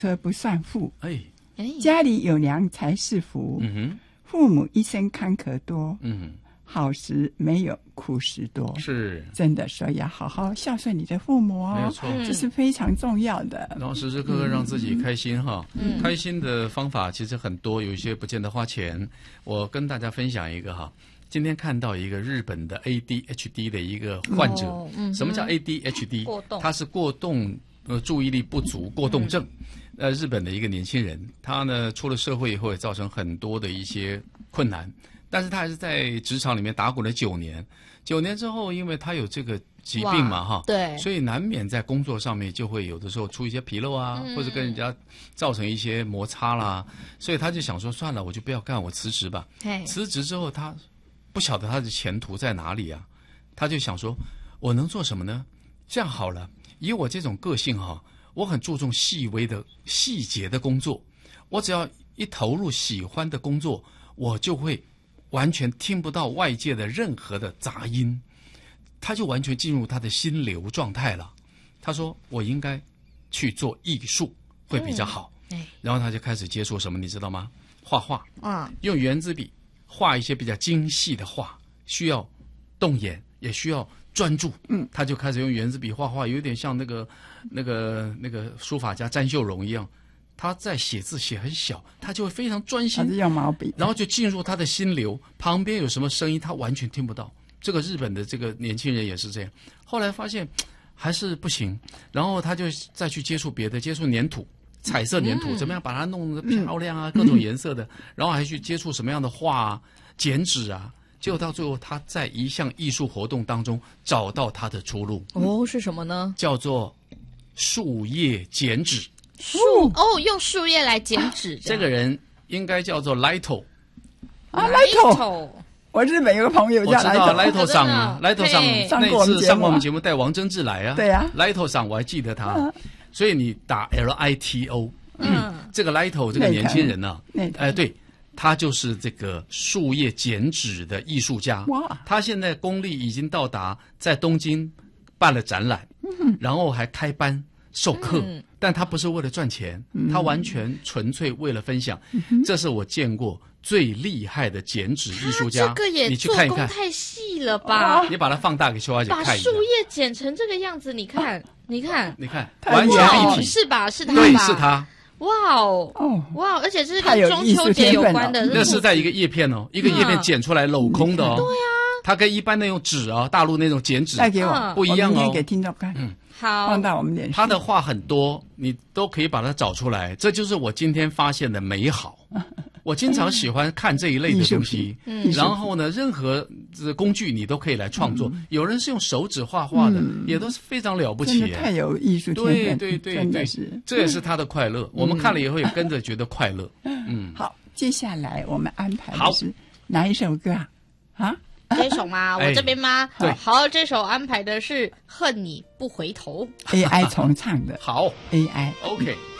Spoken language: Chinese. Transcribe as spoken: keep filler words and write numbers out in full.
车不算富， 哎， 家里有粮才是福。 嗯哼， 父母一生坎坷多， 嗯， 好时没有苦时多。 是真的，所以要好好孝顺你的父母哦， 没有错， 这是非常重要的。 然后时时刻刻让自己开心哈， 嗯， 开心的方法其实很多，有一些不见得花钱。我跟大家分享一个哈，今天看到一个日本的 A D H D 的一个患者， 哦嗯、 什么叫 A D H D？ 过动， 它是过动呃注意力不足过动症。嗯呃，日本的一个年轻人，他呢出了社会以后，也造成很多的一些困难，但是他还是在职场里面打滚了九年。九年之后，因为他有这个疾病嘛，哈， 对， 所以难免在工作上面就会有的时候出一些纰漏啊，嗯、或者跟人家造成一些摩擦啦，所以他就想说，算了，我就不要干，我辞职吧。辞职之后，他不晓得他的前途在哪里啊，他就想说，我能做什么呢？这样好了，以我这种个性哈。我很注重细微的细节的工作，我只要一投入喜欢的工作，我就会完全听不到外界的任何的杂音，他就完全进入他的心流状态了。他说我应该去做艺术会比较好，嗯、然后他就开始接触什么你知道吗？画画， 嗯， 用圆珠笔画一些比较精细的画，需要动眼，也需要专注，嗯，他就开始用圆珠笔画画，有点像那个那个那个书法家詹秀荣一样，他在写字写很小，他就会非常专心， 他是用毛笔， 然后就进入他的心流，旁边有什么声音他完全听不到。这个日本的这个年轻人也是这样，后来发现还是不行，然后他就再去接触别的，接触粘土。彩色粘土、嗯、怎么样把它弄得漂亮啊、嗯、各种颜色的、嗯、然后还去接触什么样的画啊剪纸啊，结果到最后他在一项艺术活动当中找到他的出路。 哦，是什么呢？ 叫做树叶剪纸。 树哦，用树叶来剪纸、啊、 这个人应该叫做 Lighto 啊 Lighto， 我日本有个朋友叫 Lighto， 上 Lighto 上那次上过我们节目带王贞治来啊， 对啊 Lighto 上我还记得他、啊，所以你打 L I T O， 嗯，这个 Lighto 这个年轻人呢、啊，哎、呃，对，他就是这个树叶剪纸的艺术家。哇，他现在功力已经到达在东京办了展览，嗯、然后还开班授课、嗯，但他不是为了赚钱，嗯、他完全纯粹为了分享。嗯、这是我见过最厉害的剪纸艺术家， 这个也你去看一看， 太细了吧？ 你把它放大给秋华姐看一下， 把树叶剪成这个样子，你看。啊你看， 你看，完全立体， 是吧？是他吧？ 对，是他。 哇哦，哦，哇！而且这是跟中秋节有关的。 那是在一个叶片哦，一个叶片剪出来镂空的哦。 对啊， 它跟一般那种纸啊，大陆那种剪纸带给我不一样哦。 我明天给听众看， 嗯， 好， 放到我们脸上。 他的画很多，你都可以把它找出来。这就是我今天发现的美好。我经常喜欢看这一类的东西，嗯，然后呢，任何工具你都可以来创作。嗯、有人是用手指画画的、嗯，也都是非常了不起， 真的太有艺术天分， 对对对对， 真的是， 这也是他的快乐。嗯、我们看了以后也跟着觉得快乐。嗯， 好，接下来我们安排的是哪一首歌啊？啊， 这首吗？我这边吗？ 对， 好，这首安排的是《恨你不回头》 ，A I 重唱的。 好 ，A I，OK。 Okay